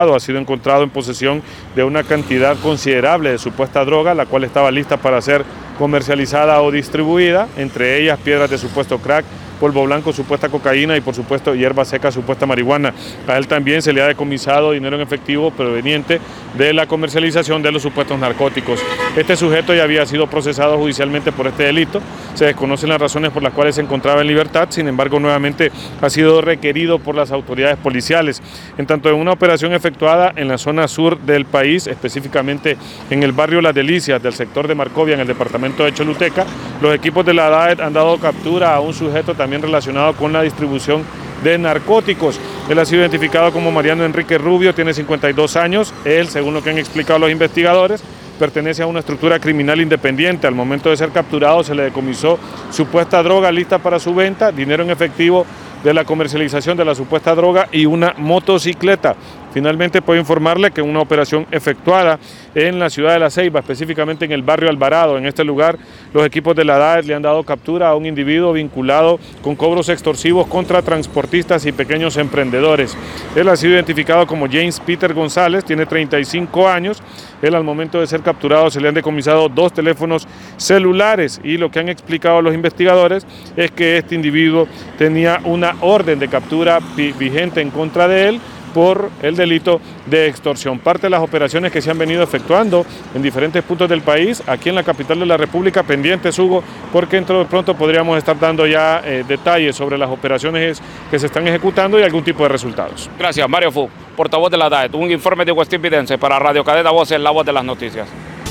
ha sido encontrado en posesión de una cantidad considerable de supuesta droga, la cual estaba lista para ser comercializada o distribuida, entre ellas piedras de supuesto crack, polvo blanco, supuesta cocaína y por supuesto hierba seca, supuesta marihuana. A él también se le ha decomisado dinero en efectivo proveniente de la comercialización de los supuestos narcóticos. Este sujeto ya había sido procesado judicialmente por este delito, se desconocen las razones por las cuales se encontraba en libertad, sin embargo nuevamente ha sido requerido por las autoridades policiales. En tanto, en una operación efectuada en la zona sur del país, específicamente en el barrio Las Delicias del sector de Marcovia, en el departamento de Choluteca, los equipos de la DAET han dado captura a un sujeto también relacionado con la distribución de narcóticos. Él ha sido identificado como Mariano Enrique Rubio, tiene 52 años. Él, según lo que han explicado los investigadores, pertenece a una estructura criminal independiente. Al momento de ser capturado se le decomisó supuesta droga lista para su venta, dinero en efectivo de la comercialización de la supuesta droga y una motocicleta. Finalmente puedo informarle que en una operación efectuada en la ciudad de La Ceiba, específicamente en el barrio Alvarado, en este lugar, los equipos de la DAET le han dado captura a un individuo vinculado con cobros extorsivos contra transportistas y pequeños emprendedores. Él ha sido identificado como James Peter González, tiene 35 años. Él, al momento de ser capturado, se le han decomisado 2 teléfonos celulares y lo que han explicado los investigadores es que este individuo tenía una orden de captura vigente en contra de él por el delito de extorsión. Parte de las operaciones que se han venido efectuando en diferentes puntos del país, aquí en la capital de la República, pendientes, Hugo, porque dentro de pronto podríamos estar dando ya detalles sobre las operaciones que se están ejecutando y algún tipo de resultados. Gracias, Mario Fu, portavoz de la DAET. Un informe de Westin Vidente para Radio Cadena Voces, la voz de las noticias.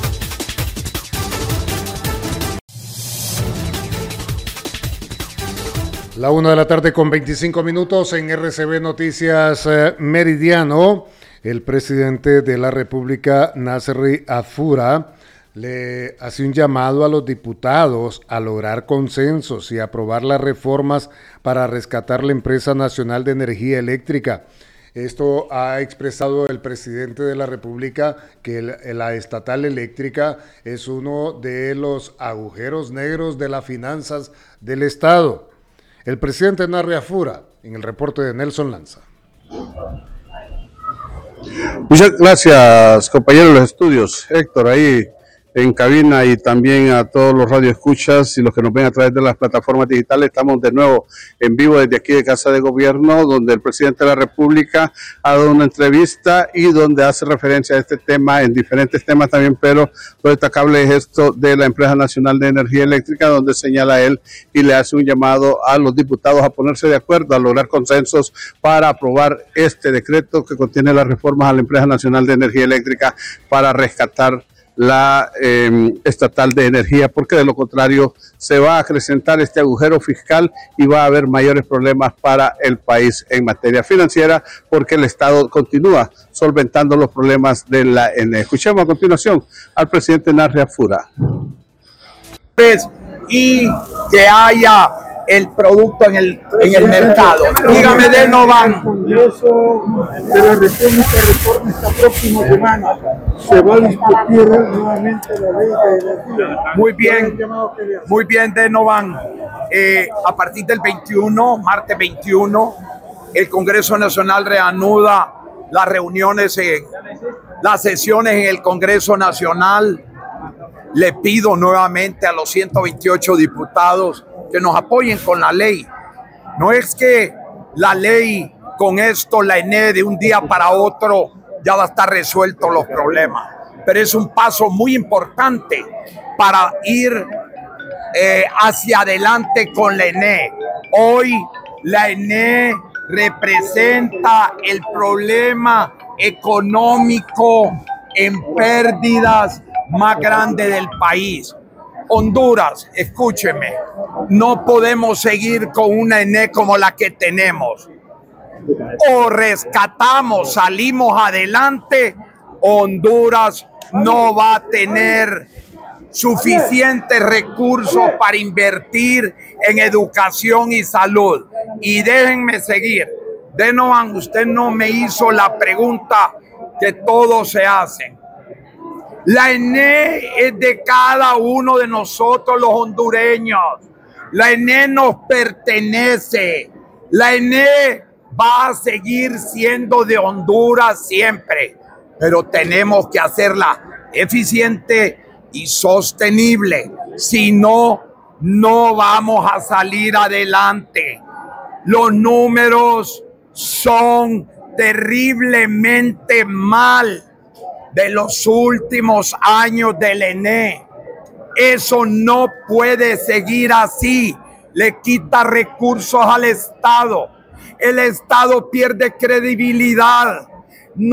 La 1:25 p.m. en RCB Noticias Meridiano. El presidente de la República, Nasri Afura, le hace un llamado a los diputados a lograr consensos y aprobar las reformas para rescatar la Empresa Nacional de Energía Eléctrica. Esto ha expresado el presidente de la República, que la estatal eléctrica es uno de los agujeros negros de las finanzas del Estado. El presidente Nasri Afura, en el reporte de Nelson Lanza. Muchas gracias, compañeros de los estudios. Héctor, ahí en cabina, y también a todos los radioescuchas y los que nos ven a través de las plataformas digitales. Estamos de nuevo en vivo desde aquí de Casa de Gobierno, donde el presidente de la República ha dado una entrevista y donde hace referencia a este tema, en diferentes temas también, pero lo destacable es esto de la Empresa Nacional de Energía Eléctrica, donde señala él y le hace un llamado a los diputados a ponerse de acuerdo, a lograr consensos para aprobar este decreto que contiene las reformas a la Empresa Nacional de Energía Eléctrica para rescatar la estatal de energía, porque de lo contrario se va a acrecentar este agujero fiscal y va a haber mayores problemas para el país en materia financiera, porque el Estado continúa solventando los problemas de la ENE. Escuchemos a continuación al presidente Nasri Afura. Y que haya el producto en el mercado. Dígame de Novan. El Congreso de la República reforma esta próxima semana. Se va a discutir nuevamente la ley de energía. Muy bien, de Novan. A partir del 21, martes 21, el Congreso Nacional reanuda las reuniones, las sesiones en el Congreso Nacional. Le pido nuevamente a los 128 diputados que nos apoyen con la ley. No es que la ley, con esto, la ENE, de un día para otro ya va a estar resueltos los problemas, pero es un paso muy importante para ir hacia adelante con la ENE. Hoy la ENE representa el problema económico en pérdidas más grande del país. Honduras, escúcheme, no podemos seguir con una ENE como la que tenemos. O rescatamos, salimos adelante, Honduras no va a tener suficientes recursos para invertir en educación y salud. Y déjenme seguir. Denovan, usted no me hizo la pregunta que todos se hacen. La ENE es de cada uno de nosotros los hondureños. La ENE nos pertenece. La ENE va a seguir siendo de Honduras siempre, pero tenemos que hacerla eficiente y sostenible. Si no, no vamos a salir adelante. Los números son terriblemente mal de los últimos años del ENE. Eso no puede seguir así. Le quita recursos al Estado. El Estado pierde credibilidad.